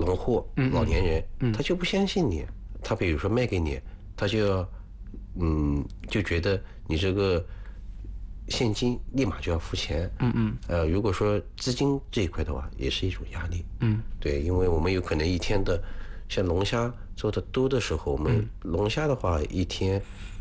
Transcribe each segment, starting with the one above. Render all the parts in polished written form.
农户、老年人，他就不相信你，他比如说卖给你，他就要就觉得你这个现金立马就要付钱。如果说资金这一块的话，也是一种压力。对，因为我们有可能一天的，像龙虾做的多的时候，我们龙虾的话一天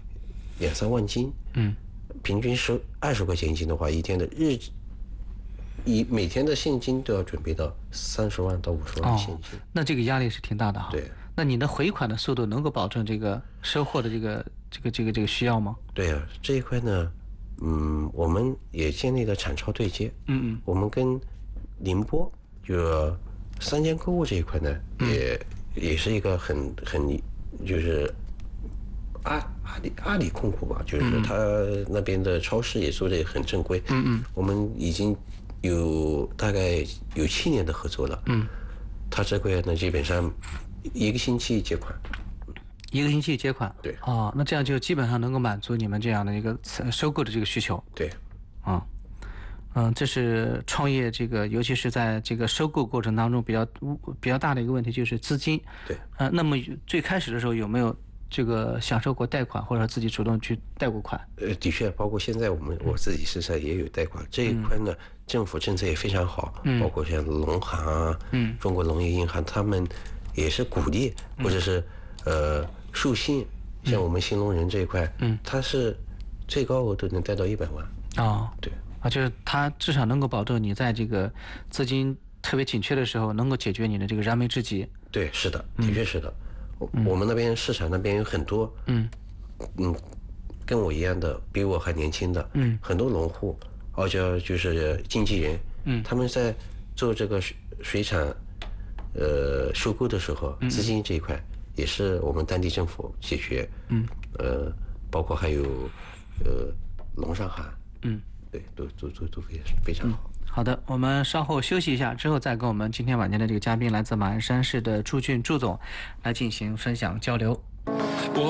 2、3万斤，平均是20块钱一斤的话，一天的每天的现金都要准备到30万到50万的现金。 那这个压力是挺大的哈。 对。 那你的回款的速度能够保证这个收获的这个需要吗？ 对啊，这一块呢，我们也建立了产超对接。我们跟宁波就3间购物这一块呢，也是一个很就是阿里控股吧，就是他那边的超市也做得很正规。我们已经大概有7年的合作了。他这块呢，基本上1个星期结款。 1个星期结款。 对。 那这样就基本上能够满足你们这样的一个收购的这个需求。 对。 这是创业尤其是在这个收购过程当中比较大的一个问题，就是资金。 对。 那么最开始的时候有没有这个享受过贷款，或者说自己主动去贷过款？ 的确，包括现在我自己身上也有贷款。这一块呢，政府政策也非常好，包括像农行啊，中国农业银行，他们也是鼓励或者是授信，像我们新农人这一块，它是最高额都能贷到100万。对。 就是它至少能够保证你在这个资金特别紧缺的时候，能够解决你的这个燃眉之急。对， 是的，的确是的。我们那边市场那边有很多，跟我一样的，比我还年轻的，很多农户，就是经纪人，他们在做这个水产，收购的时候，资金这一块也是我们当地政府解决，包括还有农商行，对，都非常好。 好的，我们稍后休息一下，之后再跟我们今天晚间的这个嘉宾，来自马鞍山市的朱俊朱总来进行分享交流。